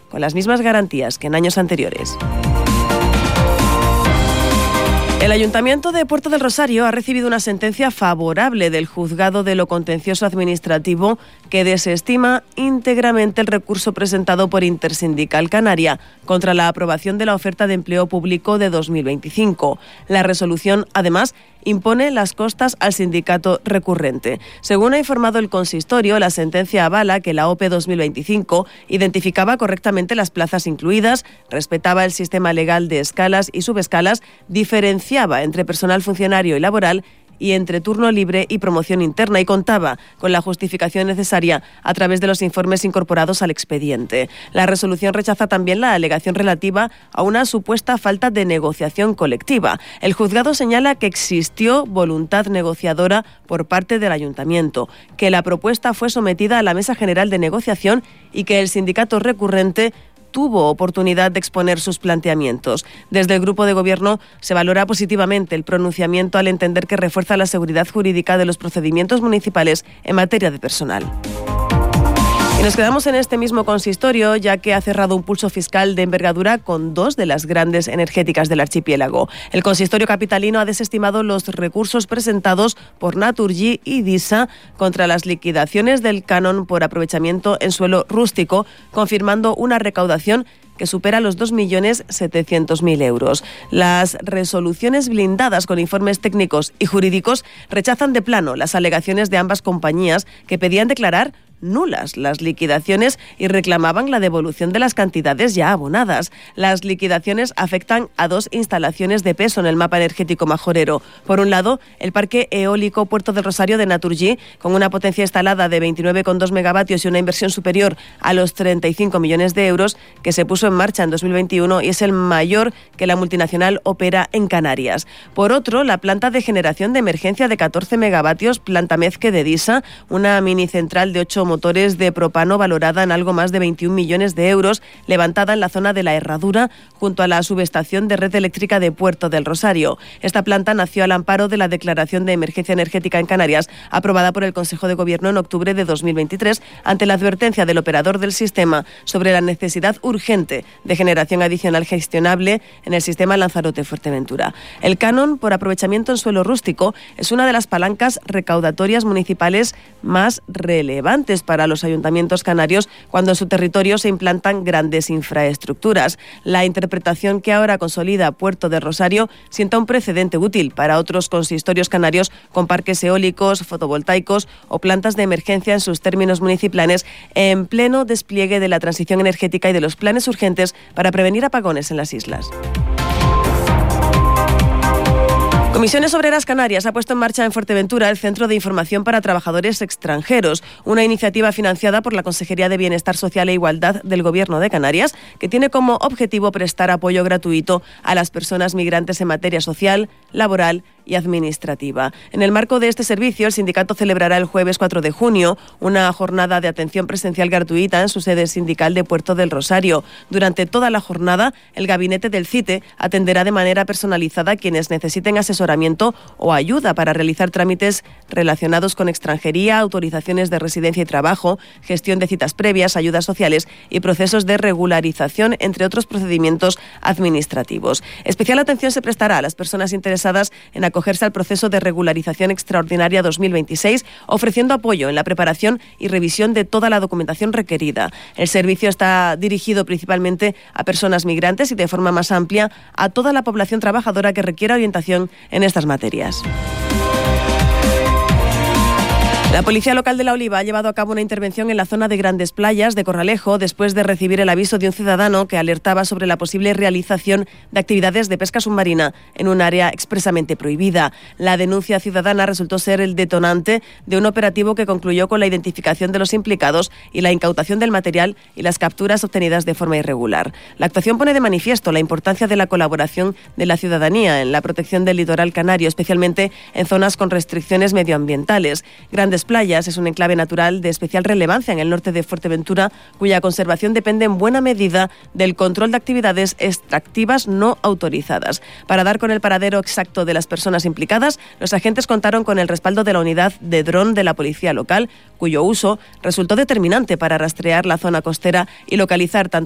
con las mismas garantías que en años anteriores. El Ayuntamiento de Puerto del Rosario ha recibido una sentencia favorable del Juzgado de lo Contencioso Administrativo que desestima íntegramente el recurso presentado por Intersindical Canaria contra la aprobación de la oferta de empleo público de 2025. La resolución, además, impone las costas al sindicato recurrente. Según ha informado el consistorio, la sentencia avala que la OPE 2025 identificaba correctamente las plazas incluidas, respetaba el sistema legal de escalas y subescalas, diferenciaba entre personal funcionario y laboral y entre turno libre y promoción interna, y contaba con la justificación necesaria a través de los informes incorporados al expediente. La resolución rechaza también la alegación relativa a una supuesta falta de negociación colectiva. El juzgado señala que existió voluntad negociadora por parte del Ayuntamiento, que la propuesta fue sometida a la Mesa General de Negociación y que el sindicato recurrente tuvo oportunidad de exponer sus planteamientos. Desde el Grupo de Gobierno se valora positivamente el pronunciamiento al entender que refuerza la seguridad jurídica de los procedimientos municipales en materia de personal. Y nos quedamos en este mismo consistorio, ya que ha cerrado un pulso fiscal de envergadura con dos de las grandes energéticas del archipiélago. El consistorio capitalino ha desestimado los recursos presentados por Naturgy y DISA contra las liquidaciones del canon por aprovechamiento en suelo rústico, confirmando una recaudación que supera los 2.700.000 euros. Las resoluciones blindadas con informes técnicos y jurídicos rechazan de plano las alegaciones de ambas compañías que pedían declarar nulas las liquidaciones y reclamaban la devolución de las cantidades ya abonadas. Las liquidaciones afectan a dos instalaciones de peso en el mapa energético majorero. Por un lado, el parque eólico Puerto del Rosario de Naturgy, con una potencia instalada de 29,2 megavatios y una inversión superior a los 35 millones de euros, que se puso en marcha en 2021 y es el mayor que la multinacional opera en Canarias. Por otro, la planta de generación de emergencia de 14 megavatios, planta Mezque de DISA, una mini central de 8 motores de propano valorada en algo más de 21 millones de euros, levantada en la zona de la Herradura, junto a la subestación de red eléctrica de Puerto del Rosario. Esta planta nació al amparo de la Declaración de Emergencia Energética en Canarias, aprobada por el Consejo de Gobierno en octubre de 2023, ante la advertencia del operador del sistema sobre la necesidad urgente de generación adicional gestionable en el sistema Lanzarote-Fuerteventura. El canon por aprovechamiento en suelo rústico es una de las palancas recaudatorias municipales más relevantes para los ayuntamientos canarios cuando en su territorio se implantan grandes infraestructuras. La interpretación que ahora consolida Puerto de Rosario sienta un precedente útil para otros consistorios canarios con parques eólicos, fotovoltaicos o plantas de emergencia en sus términos municipales en pleno despliegue de la transición energética y de los planes urgentes para prevenir apagones en las islas. Comisiones Obreras Canarias ha puesto en marcha en Fuerteventura el Centro de Información para Trabajadores Extranjeros, una iniciativa financiada por la Consejería de Bienestar Social e Igualdad del Gobierno de Canarias, que tiene como objetivo prestar apoyo gratuito a las personas migrantes en materia social, laboral y administrativa. En el marco de este servicio, el sindicato celebrará el jueves 4 de junio una jornada de atención presencial gratuita en su sede sindical de Puerto del Rosario. Durante toda la jornada, el gabinete del CITE atenderá de manera personalizada a quienes necesiten asesoramiento o ayuda para realizar trámites relacionados con extranjería, autorizaciones de residencia y trabajo, gestión de citas previas, ayudas sociales y procesos de regularización, entre otros procedimientos administrativos. Especial atención se prestará a las personas interesadas en acogerse al proceso de regularización extraordinaria 2026, ofreciendo apoyo en la preparación y revisión de toda la documentación requerida. El servicio está dirigido principalmente a personas migrantes y de forma más amplia a toda la población trabajadora que requiera orientación en estas materias. La Policía Local de La Oliva ha llevado a cabo una intervención en la zona de Grandes Playas de Corralejo después de recibir el aviso de un ciudadano que alertaba sobre la posible realización de actividades de pesca submarina en un área expresamente prohibida. La denuncia ciudadana resultó ser el detonante de un operativo que concluyó con la identificación de los implicados y la incautación del material y las capturas obtenidas de forma irregular. La actuación pone de manifiesto la importancia de la colaboración de la ciudadanía en la protección del litoral canario, especialmente en zonas con restricciones medioambientales. Grandes Playas es un enclave natural de especial relevancia en el norte de Fuerteventura, cuya conservación depende en buena medida del control de actividades extractivas no autorizadas. Para dar con el paradero exacto de las personas implicadas, los agentes contaron con el respaldo de la unidad de dron de la policía local, cuyo uso resultó determinante para rastrear la zona costera y localizar tanto